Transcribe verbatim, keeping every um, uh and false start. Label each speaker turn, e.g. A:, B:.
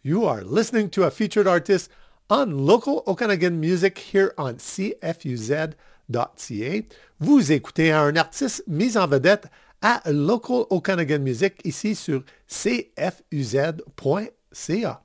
A: You are listening to a featured artist on Local Okanagan Music here on C F U Z dot C A. Vous écoutez un artiste mis en vedette à Local Okanagan Music ici sur C F U Z point C A.